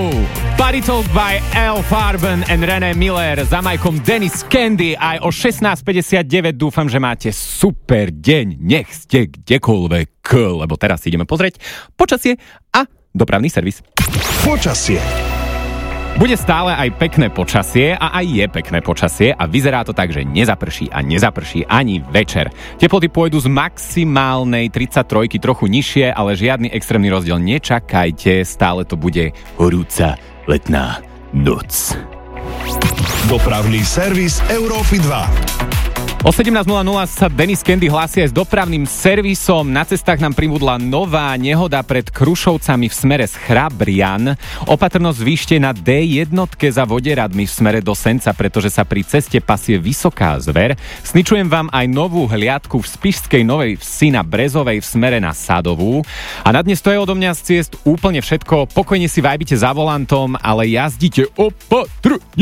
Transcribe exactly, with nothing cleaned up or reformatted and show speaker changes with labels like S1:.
S1: Party Talk by Al Farben and René Miller za majkom Dennis Candy aj o šestnásť päťdesiatdeväť. Dúfam, že máte super deň, nech ste kdekoľvek, lebo teraz si ideme pozrieť počasie a dopravný servis.
S2: Počasie.
S1: Bude stále aj pekné počasie a aj je pekné počasie a vyzerá to tak, že nezaprší a nezaprší ani večer. Teploty pôjdu z maximálnej tridsaťtrojky trochu nižšie, ale žiadny extrémny rozdiel nečakajte, stále to bude horúca letná noc.
S2: Dopravný servis Európy dva.
S1: O sedemnásť nula nula sa Dennis Candy hlási aj s dopravným servisom. Na cestách nám pribudla nová nehoda pred Krušovcami v smere z Chrabrian. Opatrnosť zvýšte na dé jedna za Voderadmi v smere do Senca, pretože sa pri ceste pasie vysoká zver. Sničujem vám aj novú hliadku v Spišskej Novej Vsi na Brezovej v smere na Sadovú. A na dnes to je odo mňa z ciest úplne všetko. Pokojne si vajbite za volantom, ale jazdite opatrne.